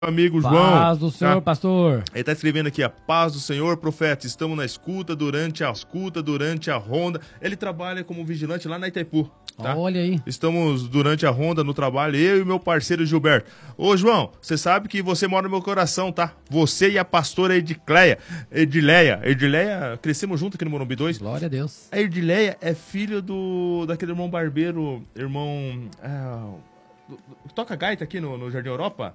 Amigo João. Paz do Senhor, tá? pastor. Ele tá escrevendo aqui, a paz do Senhor, profeta. Estamos na escuta, durante a ronda. Ele trabalha como vigilante lá na Itaipu. Tá? Olha aí. Estamos durante a ronda no trabalho, eu e meu parceiro Gilberto. Ô, João, você sabe que você mora no meu coração, tá? Você e a pastora Edileia, crescemos junto aqui no Morumbi 2. Glória a Deus. A Edileia é filha daquele irmão barbeiro, toca gaita aqui no Jardim Europa.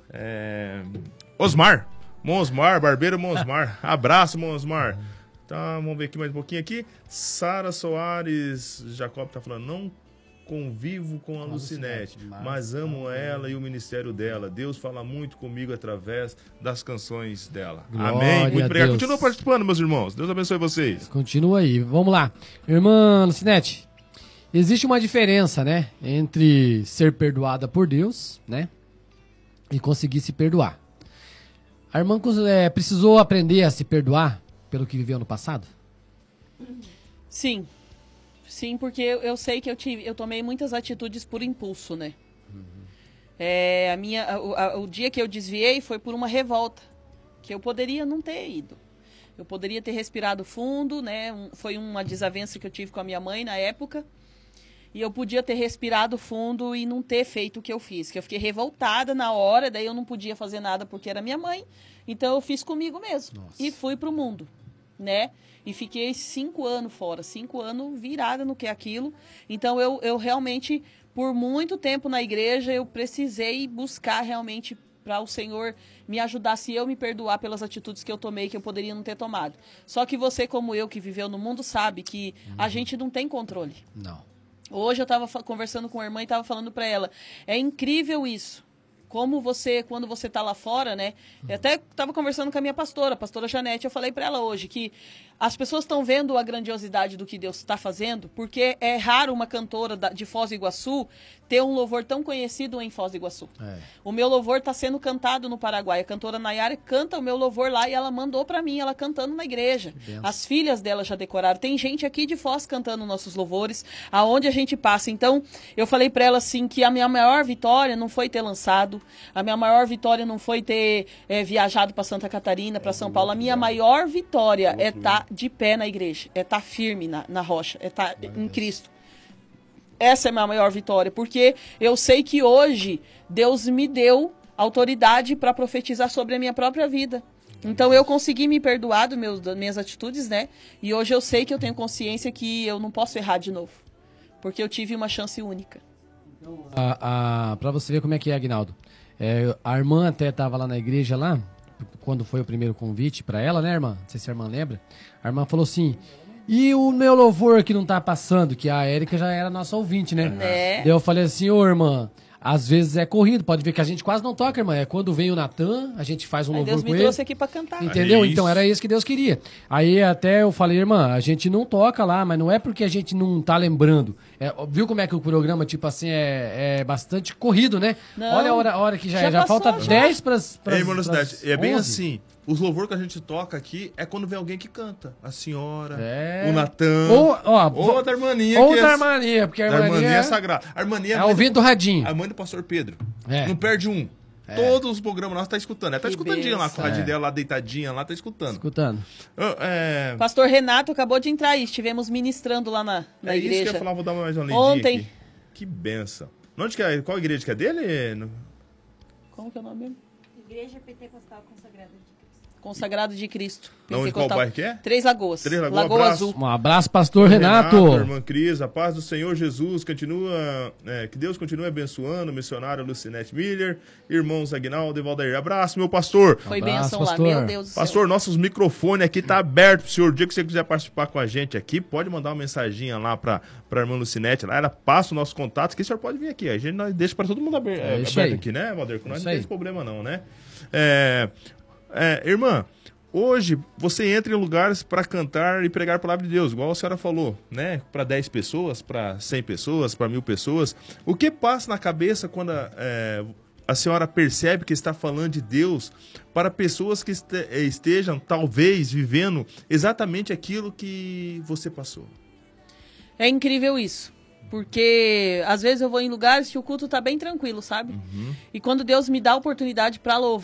Osmar, barbeiro Monsmar. Abraço, Monsmar. Tá, vamos ver aqui mais um pouquinho aqui. Sara Soares Jacob tá falando, não convivo com a Lucinete, mas amo ela e o ministério dela. Deus fala muito comigo através das canções dela. Glória Amém. Muito obrigado. Deus. Continua participando, meus irmãos. Deus abençoe vocês. Continua aí. Vamos lá. Irmã Lucinete, existe uma diferença, né, entre ser perdoada por Deus, né, e conseguir se perdoar. A irmã precisou aprender a se perdoar pelo que viveu no passado? Sim. Sim, porque eu sei que eu tomei muitas atitudes por impulso, né? O dia que eu desviei foi por uma revolta, que eu poderia não ter ido. Eu poderia ter respirado fundo, né? Foi uma desavença que eu tive com a minha mãe na época. E eu podia ter respirado fundo e não ter feito o que eu fiz. Que eu fiquei revoltada na hora, daí eu não podia fazer nada porque era minha mãe. Então eu fiz comigo mesmo. Nossa. E fui pro mundo, né? E fiquei 5 anos fora, 5 anos virada no que é aquilo. Então eu realmente, por muito tempo na igreja, eu precisei buscar realmente para o Senhor me ajudar, se eu me perdoar pelas atitudes que eu tomei, que eu poderia não ter tomado. Só que você, como eu, que viveu no mundo, sabe que a gente não tem controle. Não. Hoje eu estava conversando com a irmã e estava falando para ela, é incrível isso. Como você, quando você está lá fora, né? Eu até estava conversando com a minha pastora, a pastora Janete, eu falei para ela hoje que as pessoas estão vendo a grandiosidade do que Deus está fazendo, porque é raro uma cantora de Foz do Iguaçu ter um louvor tão conhecido em Foz do Iguaçu. O meu louvor está sendo cantado no Paraguai. A cantora Nayara canta o meu louvor lá e ela mandou para mim, ela cantando na igreja. As filhas dela já decoraram. Tem gente aqui de Foz cantando nossos louvores, aonde a gente passa. Então, eu falei para ela assim que a minha maior vitória não foi ter lançado, a minha maior vitória não foi ter viajado para Santa Catarina, para São Paulo. A minha maior vitória é estar de pé na igreja, é estar firme na rocha, é estar em Cristo. Essa é a minha maior vitória, porque eu sei que hoje Deus me deu autoridade para profetizar sobre a minha própria vida. Então eu consegui me perdoar das minhas atitudes, né? E hoje eu sei que eu tenho consciência que eu não posso errar de novo, porque eu tive uma chance única. Para você ver como é que é, Aguinaldo. A irmã até estava lá na igreja lá, quando foi o primeiro convite para ela, né, irmã? Não sei se a irmã lembra. A irmã falou assim, e o meu louvor que não tá passando, que a Érica já era nossa ouvinte, né? Daí eu falei assim, ô irmã, às vezes é corrido, pode ver que a gente quase não toca, irmã. É quando vem o Natan, a gente faz um louvor Deus com ele. Deus me trouxe aqui pra cantar. Entendeu? Então era isso que Deus queria. Aí até eu falei, irmã, a gente não toca lá, mas não é porque a gente não tá lembrando. Viu como é que o programa, tipo assim, é bastante corrido, né? Não, olha a hora que já passou, falta 10 pras É bem 11. assim. Os louvores que a gente toca aqui é quando vem alguém que canta. A senhora, o Natan, ou a da irmaninha. Ou da irmaninha, porque a irmaninha irmaninha é sagrada. A irmaninha é ouvindo do radinho. A mãe do pastor Pedro. Não perde um. Todos os programas nossos tá escutando. Ela tá escutandinha lá, com o radinho dela lá, deitadinha lá, tá escutando. Escutando. Pastor Renato acabou de entrar aí. Estivemos ministrando lá na igreja. Isso que eu ia falar, vou dar mais uma lidinha ontem. Aqui. Que benção. Onde que é? Qual igreja que é dele? Como que é o nome mesmo? Igreja Pentecostal Consagrada de Cristo. Consagrado de Cristo. Onde, qual bairro que é? Três Lagoas. Lagoa Azul. Um abraço, pastor Renato. Irmã Cris, a paz do Senhor Jesus continua, que Deus continue abençoando, missionário Lucinete Miller, irmãos Aguinaldo e Valdair. Abraço, meu pastor. Foi bênção lá, meu Deus do céu. Pastor, nossos microfones aqui tá aberto pro senhor. O dia que você quiser participar com a gente aqui, pode mandar uma mensaginha lá pra irmã Lucinete, lá ela passa o nosso contato, que o senhor pode vir aqui. A gente deixa para todo mundo aberto aqui, né, Valdair? Com nós não tem esse problema não, né? Irmã, hoje você entra em lugares para cantar e pregar a palavra de Deus, igual a senhora falou, né? Para 10 pessoas, para 100 pessoas, para 1000 pessoas. O que passa na cabeça quando a senhora percebe que está falando de Deus para pessoas que estejam, talvez, vivendo exatamente aquilo que você passou? É incrível isso. Porque às vezes eu vou em lugares que o culto tá bem tranquilo, sabe? E quando Deus me dá a oportunidade para louvar,